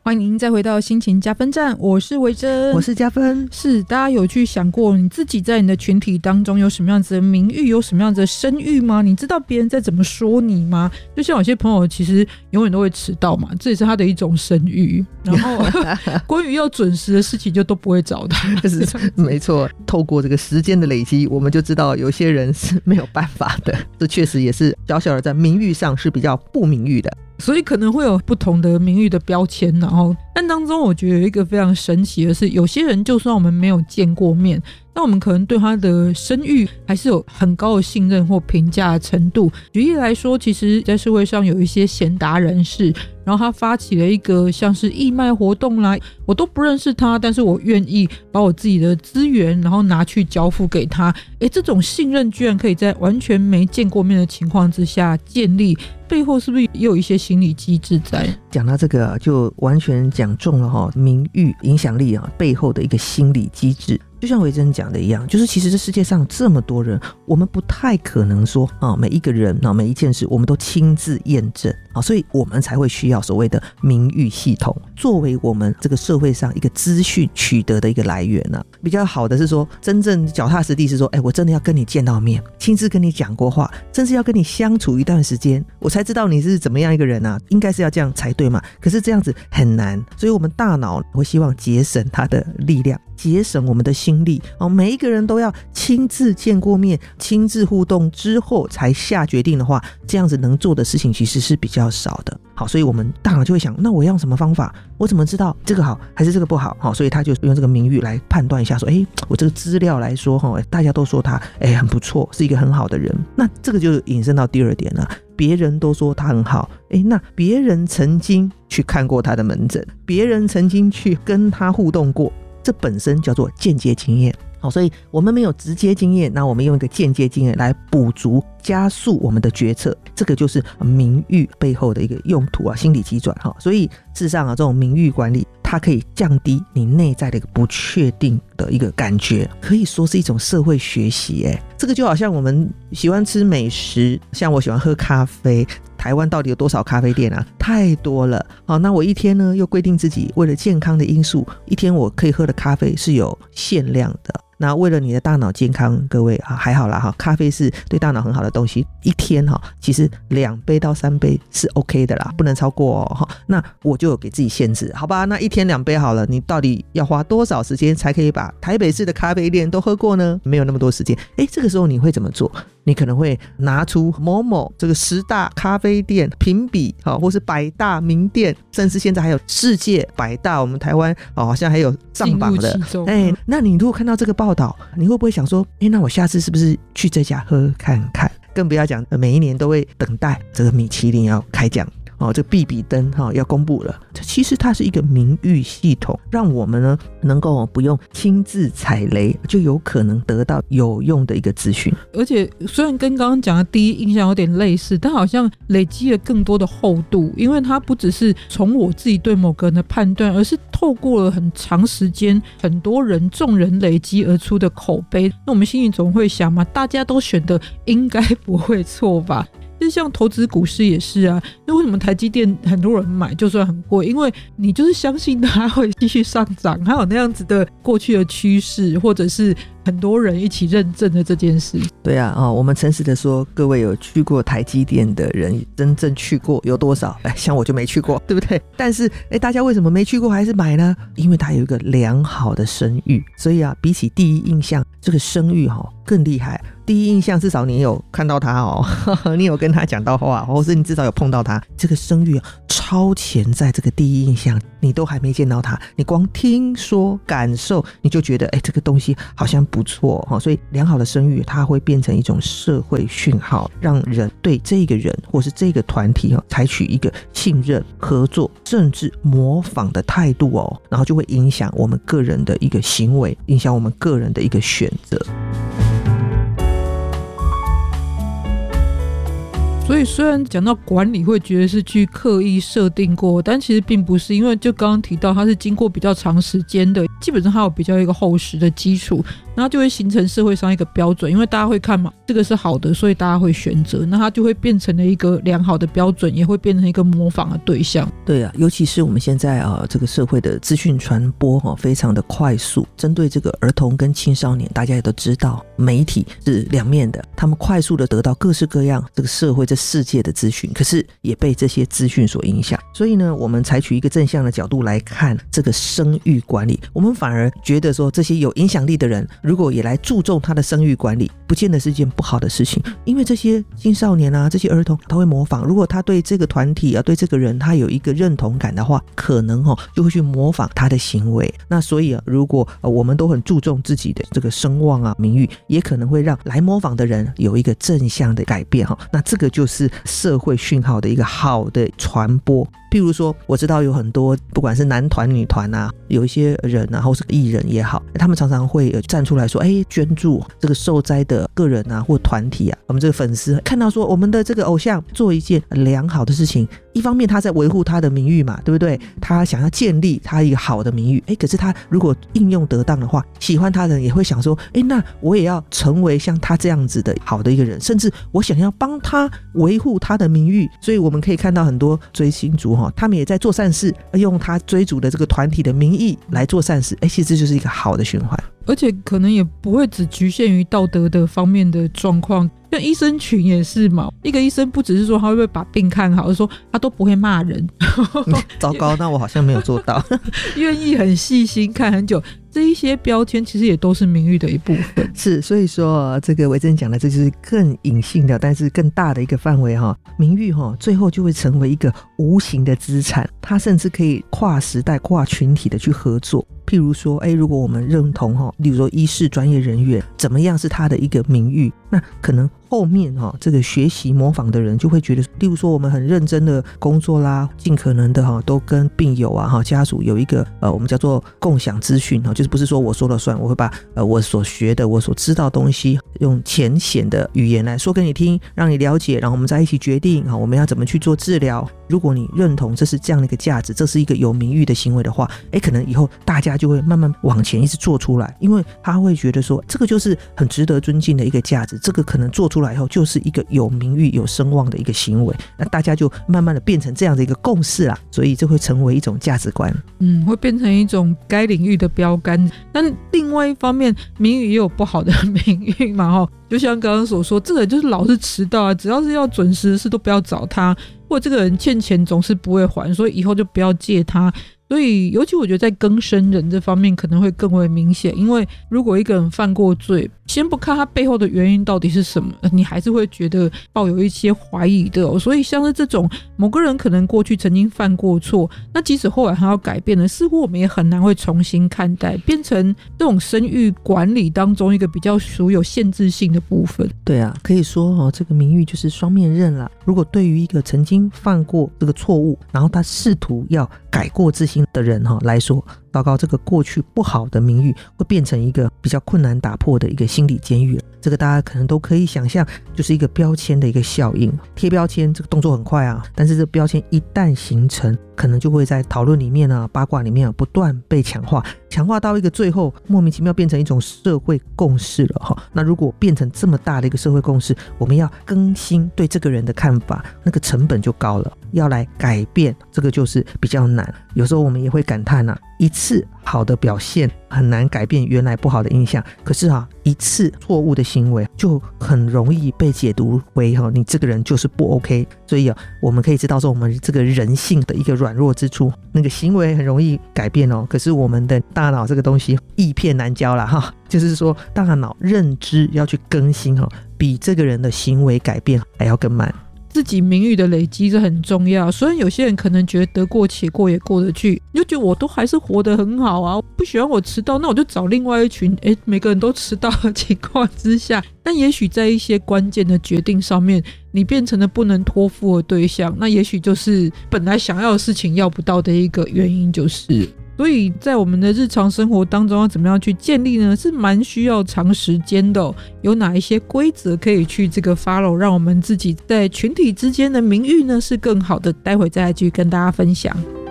欢迎再回到心情加分站，我是维珍， 我是加分。 是，大家有去想过你自己在你的群体当中有什么样子的名誉，有什么样子的声誉吗？你知道别人在怎么说你吗？就像有些朋友其实永远都会迟到嘛，这也是他的一种声誉，然后关于要准时的事情就都不会找他没错，透过这个时间的累积，我们就知道有些人是没有办法的，这确实也是小小的在名誉上是比较不名誉的， 所以可能会有不同的名誉的标签，然后但当中我觉得有一个非常神奇的是，有些人就算我们没有见过面，那我们可能对他的声誉还是有很高的信任或评价的程度。举例来说，其实在社会上有一些贤达人士，然后他发起了一个像是义卖活动啦，我都不认识他，但是我愿意把我自己的资源然后拿去交付给他，这种信任居然可以在完全没见过面的情况之下建立，背后是不是也有一些心理机制在？ 讲到这个就完全讲中了名誉影响力背后的一个心理机制。就像维珍讲的一样，就是其实这世界上这么多人，我们不太可能说每一个人每一件事我们都亲自验证，所以我们才会需要所谓的名誉系统作为我们这个社会上一个资讯取得的一个来源。比较好的是说，真正脚踏实地是说，我真的要跟你见到面，亲自跟你讲过话，甚至要跟你相处一段时间，我才知道你是怎么样一个人啊，应该是要这样才对嘛。可是这样子很难，所以我们大脑会希望节省它的力量，节省我们的心力，每一个人都要亲自见过面，亲自互动之后才下决定的话，这样子能做的事情其实是比较少的。好，所以我们大脑就会想，那我要用什么方法？我怎么知道这个好还是这个不好？所以他就用这个名誉来判断一下说，我这个资料来说，大家都说他很不错，是一个很好的人。那这个就引申到第二点了，别人都说他很好，那别人曾经去看过他的门诊，别人曾经去跟他互动过，这本身叫做间接经验。好，所以我们没有直接经验，那我们用一个间接经验来补足加速我们的决策，这个就是名誉背后的一个用途心理机转。所以事实上这种名誉管理它可以降低你内在的一个不确定的一个感觉，可以说是一种社会学习。这个就好像我们喜欢吃美食，像我喜欢喝咖啡，台湾到底有多少咖啡店啊？太多了。那我一天呢又规定自己为了健康的因素，一天我可以喝的咖啡是有限量的。那为了你的大脑健康，各位还好啦，咖啡是对大脑很好的东西，一天其实2杯到3杯是 OK 的啦，不能超过那我就有给自己限制，好吧，那一天2杯好了，你到底要花多少时间才可以把台北市的咖啡店都喝过呢？没有那么多时间。这个时候你会怎么做？你可能会拿出某某这个10大咖啡店评比，或是100大名店，甚至现在还有世界100大，我们台湾好像还有上榜的。那你如果看到这个报道，你会不会想说，那我下次是不是去这家喝看看？更不要讲每一年都会等待这个米其林要开奖，这个必比登要公布了。其实它是一个名誉系统，让我们呢能够不用亲自踩雷，就有可能得到有用的一个资讯。 而且虽然跟刚刚讲的第一印象有点类似，但好像累积了更多的厚度，因为它不只是从我自己对某个人的判断，而是透过了很长时间很多人众人累积而出的口碑。那我们心里总会想嘛，大家都选的应该不会错吧？就像投资股市也是啊，那为什么台积电很多人买就算很贵？因为你就是相信它会继续上涨，还有那样子的过去的趋势，或者是很多人一起认证的这件事。 对啊，我们诚实的说，各位有去过台积电的人，真正去过有多少？像我就没去过，对不对？但是大家为什么没去过还是买呢？因为它有一个良好的声誉，所以比起第一印象，这个声誉更厉害。第一印象至少你有看到他你有跟他讲到话，或是你至少有碰到他，这个声誉超前在这个第一印象，你都还没见到他，你光听说感受你就觉得这个东西好像不错。所以良好的声誉它会变成一种社会讯号，让人对这个人或是这个团体采取一个信任、合作甚至模仿的态度然后就会影响我们个人的一个行为，影响我们个人的一个选择。 所以虽然讲到管理会觉得是去刻意设定过，但其实并不是，因为就刚刚提到它是经过比较长时间的，基本上它有比较一个厚实的基础。 然后就会形成社会上一个标准，因为大家会看嘛，这个是好的，所以大家会选择，那它就会变成了一个良好的标准，也会变成一个模仿的对象。 对啊，尤其是我们现在这个社会的资讯传播非常的快速，针对这个儿童跟青少年，大家也都知道媒体是两面的，他们快速的得到各式各样这个社会这世界的资讯，可是也被这些资讯所影响。所以呢，我们采取一个正向的角度来看这个生育管理，我们反而觉得说这些有影响力的人如果也来注重他的生育管理，不见得是一件不好的事情。因为这些青少年这些儿童他会模仿，如果他对这个团体对这个人他有一个认同感的话，可能就会去模仿他的行为。那所以如果我们都很注重自己的这个声望名誉，也可能会让来模仿的人有一个正向的改变那这个就是社会讯号的一个好的传播。譬如说我知道有很多不管是男团女团有一些人或是艺人也好，他们常常会站出来说捐助这个受灾的个人或团体我们这个粉丝看到说我们的这个偶像做一件良好的事情，一方面他在维护他的名誉嘛，对不对？他想要建立他一个好的名誉可是他如果应用得当的话，喜欢他的人也会想说那我也要成为像他这样子的好的一个人，甚至我想要帮他维护他的名誉。所以我们可以看到很多追星族他们也在做善事，用他追逐的这个团体的名义来做善事其实这就是一个好的循环。 而且可能也不会只局限于道德的方面的状况，像医生群也是嘛，一个医生不只是说他会不会把病看好，而是说他都不会骂人糟糕，那我好像没有做到愿意很细心看很久，这一些标签其实也都是名誉的一部分。 是，所以说这个维珍讲的这就是更隐性的但是更大的一个范围名誉最后就会成为一个无形的资产，它甚至可以跨时代跨群体的去合作。譬如说如果我们认同例如说医事专业人员怎么样是他的一个名誉，那可能后面这个学习模仿的人就会觉得，例如说我们很认真的工作啦，尽可能的都跟病友家属有一个我们叫做共享资讯就是不是说我说了算，我会把我所学的我所知道的东西用浅显的语言来说给你听，让你了解，然后我们在一起决定我们要怎么去做治疗。如果你认同这是这样的一个价值，这是一个有名誉的行为的话可能以后大家就会慢慢往前一直做出来，因为他会觉得说这个就是很值得尊敬的一个价值，这个可能做出来以后就是一个有名誉有声望的一个行为，那大家就慢慢的变成这样的一个共识啦，所以这会成为一种价值观， 会变成一种该领域的标杆。但另外一方面，名誉也有不好的名誉嘛就像刚刚所说，这个人就是老是迟到只要是要准时的事都不要找他，或者这个人欠钱总是不会还，所以以后就不要借他。所以尤其我觉得在更生人这方面可能会更为明显，因为如果一个人犯过罪，先不看他背后的原因到底是什么，你还是会觉得抱有一些怀疑的所以像是这种某个人可能过去曾经犯过错，那即使后来他要改变了，似乎我们也很难会重新看待，变成这种生育管理当中一个比较属有限制性的部分。 对啊，可以说这个名誉就是双面刃啦。如果对于一个曾经犯过这个错误，然后他试图要改过自新的人来说，糟糕，这个过去不好的名誉会变成一个比较困难打破的一个心理监狱。这个大家可能都可以想象，就是一个标签的一个效应。贴标签这个动作很快但是这标签一旦形成，可能就会在讨论里面八卦里面不断被强化到一个最后莫名其妙变成一种社会共识了那如果变成这么大的一个社会共识，我们要更新对这个人的看法，那个成本就高了，要来改变这个就是比较难。有时候我们也会感叹一次好的表现很难改变原来不好的印象，可是一次错误的行为就很容易被解读为你这个人就是不 OK。 所以我们可以知道说我们这个人性的一个软弱之处，那个行为很容易改变可是我们的大脑这个东西易骗难教啦就是说大脑认知要去更新比这个人的行为改变还要更慢。 自己名誉的累积是很重要，虽然有些人可能觉得得过且过也过得去，你就觉得我都还是活得很好不喜欢我迟到，那我就找另外一群每个人都迟到的情况之下，但也许在一些关键的决定上面你变成了不能托付的对象，那也许就是本来想要的事情要不到的一个原因。就是所以在我们的日常生活当中要怎么样去建立呢，是蛮需要长时间的有哪一些规则可以去这个 follow， 让我们自己在群体之间的名誉呢是更好的，待会再来继续跟大家分享。